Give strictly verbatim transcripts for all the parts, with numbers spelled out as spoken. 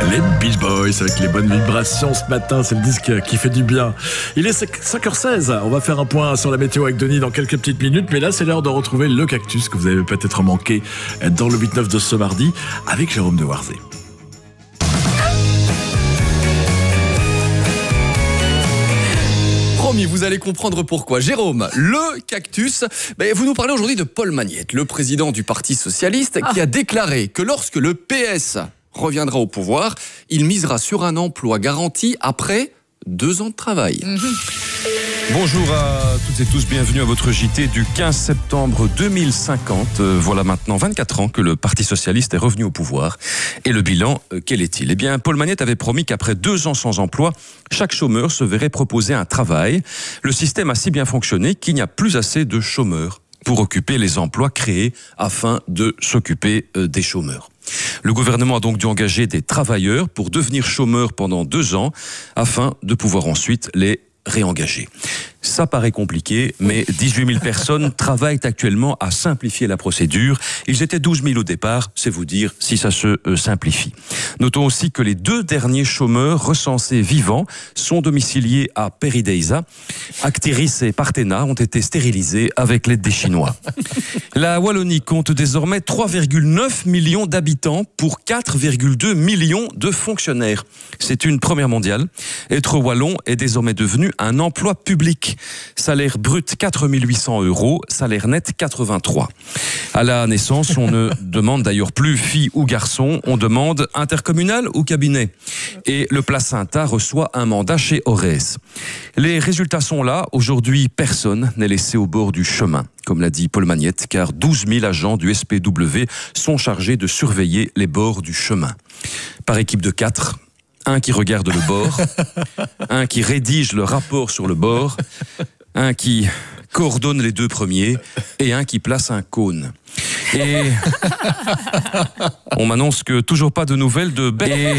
Les Beach Boys avec les bonnes vibrations ce matin, c'est le disque qui fait du bien. Il est cinq heures seize, on va faire un point sur la météo avec Denis dans quelques petites minutes, mais là c'est l'heure de retrouver le cactus que vous avez peut-être manqué dans le huit neuf de ce mardi avec Jérôme de Warzé. Promis, vous allez comprendre pourquoi. Jérôme, le cactus, ben, vous nous parlez aujourd'hui de Paul Magnette, le président du Parti Socialiste, ah. qui a déclaré que lorsque le P S reviendra au pouvoir, il misera sur un emploi garanti après deux ans de travail. Mmh. Bonjour à toutes et tous, bienvenue à votre J T du quinze septembre deux mille cinquante. Euh, voilà maintenant vingt-quatre ans que le Parti Socialiste est revenu au pouvoir. Et le bilan, euh, quel est-il ? Eh bien, Paul Magnette avait promis qu'après deux ans sans emploi, chaque chômeur se verrait proposer un travail. Le système a si bien fonctionné qu'il n'y a plus assez de chômeurs pour occuper les emplois créés afin de s'occuper euh, des chômeurs. Le gouvernement a donc dû engager des travailleurs pour devenir chômeurs pendant deux ans afin de pouvoir ensuite les réengager. Ça paraît compliqué, mais dix-huit mille personnes travaillent actuellement à simplifier la procédure. Ils étaient douze mille au départ, c'est vous dire si ça se euh, simplifie. Notons aussi que les deux derniers chômeurs recensés vivants sont domiciliés à Perideisa. Actiris et Partena ont été stérilisés avec l'aide des Chinois. La Wallonie compte désormais trois virgule neuf millions d'habitants pour quatre virgule deux millions de fonctionnaires. C'est une première mondiale. Être wallon est désormais devenu un emploi public. Salaire brut quatre mille huit cents euros, salaire net quatre-vingt-trois. À la naissance, on ne demande d'ailleurs plus fille ou garçon, on demande intercommunal ou cabinet. Et le placenta reçoit un mandat chez Orez. Les résultats sont là. Aujourd'hui, personne n'est laissé au bord du chemin, comme l'a dit Paul Magnette, car douze mille agents du S P W sont chargés de surveiller les bords du chemin. Par équipe de quatre. Un qui regarde le bord, un qui rédige le rapport sur le bord, un qui coordonne les deux premiers et un qui place un cône. Et on m'annonce que toujours pas de nouvelles de Ber...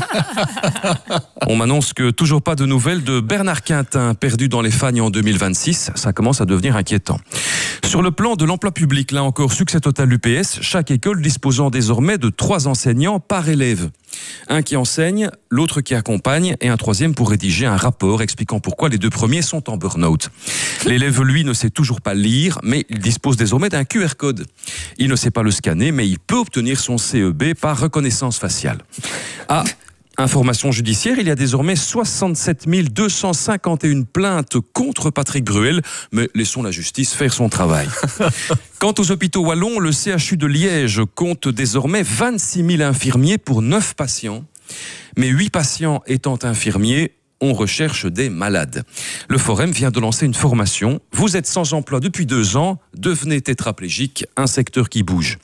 on m'annonce que toujours pas de nouvelles de Bernard Quintin, perdu dans les fagnes en deux mille vingt-six. Ça commence à devenir inquiétant. Sur le plan de l'emploi public, là encore, succès total du P S, chaque école disposant désormais de trois enseignants par élève. Un qui enseigne, l'autre qui accompagne et un troisième pour rédiger un rapport expliquant pourquoi les deux premiers sont en burn-out. L'élève, lui, ne sait toujours pas lire, mais il dispose désormais d'un Q R code. Il ne sait pas le scanner, mais il peut obtenir son C E B par reconnaissance faciale. Ah, information judiciaire, il y a désormais soixante-sept mille deux cent cinquante et une plaintes contre Patrick Bruel, mais laissons la justice faire son travail. Quant aux hôpitaux wallons, le C H U de Liège compte désormais vingt-six mille infirmiers pour neuf patients, mais huit patients étant infirmiers, on recherche des malades. Le Forum vient de lancer une formation. Vous êtes sans emploi depuis deux ans, devenez tétraplégique, un secteur qui bouge.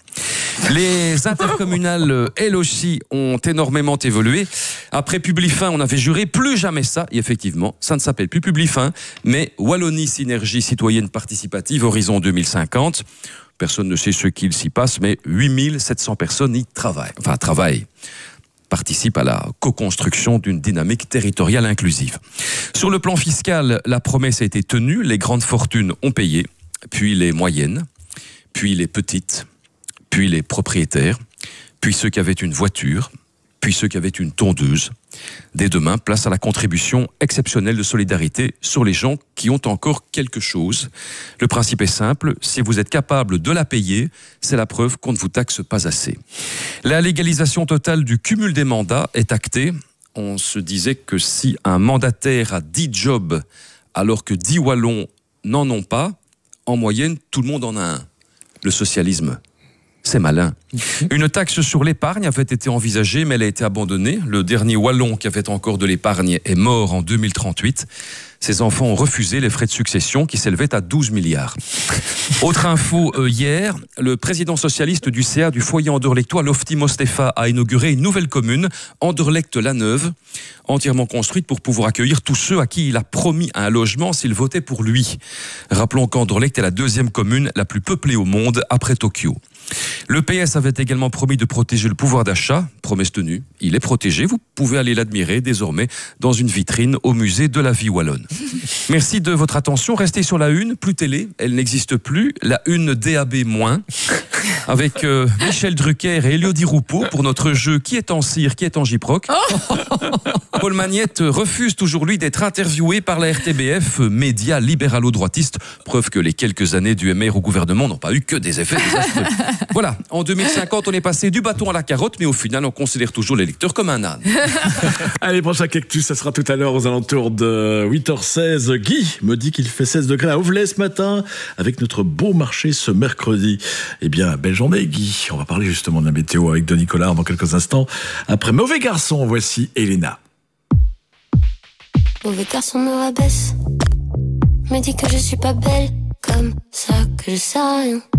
Les intercommunales, elles aussi, ont énormément évolué. Après Publifin, on avait juré plus jamais ça. Et effectivement, ça ne s'appelle plus Publifin, mais Wallonie Synergie Citoyenne Participative Horizon deux mille cinquante. Personne ne sait ce qu'il s'y passe, mais huit mille sept cents personnes y travaillent. Enfin, travaillent. Participe à la co-construction d'une dynamique territoriale inclusive. Sur le plan fiscal, la promesse a été tenue, les grandes fortunes ont payé, puis les moyennes, puis les petites, puis les propriétaires, puis ceux qui avaient une voiture, puis ceux qui avaient une tondeuse. Dès demain, place à la contribution exceptionnelle de solidarité sur les gens qui ont encore quelque chose. Le principe est simple, si vous êtes capable de la payer, c'est la preuve qu'on ne vous taxe pas assez. La légalisation totale du cumul des mandats est actée. On se disait que si un mandataire a dix jobs alors que dix wallons n'en ont pas, en moyenne, tout le monde en a un. Le socialisme. C'est malin. Une taxe sur l'épargne avait été envisagée, mais elle a été abandonnée. Le dernier wallon qui avait encore de l'épargne est mort en deux mille trente-huit. Ses enfants ont refusé les frais de succession qui s'élevaient à douze milliards. Autre info, euh, hier, le président socialiste du C A du foyer anderlechtois, Lofty Mostefa, a inauguré une nouvelle commune, Anderlecht-la-Neuve, entièrement construite pour pouvoir accueillir tous ceux à qui il a promis un logement s'ils votaient pour lui. Rappelons qu'Anderlecht est la deuxième commune la plus peuplée au monde après Tokyo. Le P S avait également promis de protéger le pouvoir d'achat, promesse tenue. il est protégé. Vous pouvez aller l'admirer désormais dans une vitrine au musée de la vie wallonne. Merci de votre attention. Restez sur la une. Plus télé, elle n'existe plus. La une D A B moins. Avec euh, Michel Drucker et Elodie Roupeau pour notre jeu Qui est en cire, qui est en gyproc. Oh Paul Magnette refuse toujours, lui, d'être interviewé par la R T B F, média libéralo-droitiste. Preuve que les quelques années du M R au gouvernement n'ont pas eu que des effets désastreux. Voilà, en deux mille cinquante, on est passé du bâton à la carotte, mais au final, on considère toujours l'électeur comme un âne. Allez, prochain cactus, ça sera tout à l'heure aux alentours de huit heures seize. Guy me dit qu'il fait seize degrés à Auvelais ce matin, avec notre beau marché ce mercredi. Eh bien, belle journée, Guy. On va parler justement de la météo avec Denis Collard dans quelques instants. Après Mauvais Garçon, voici Elena. Mauvais garçon me rabaisse, me dit que je suis pas belle, comme ça que je sais rien.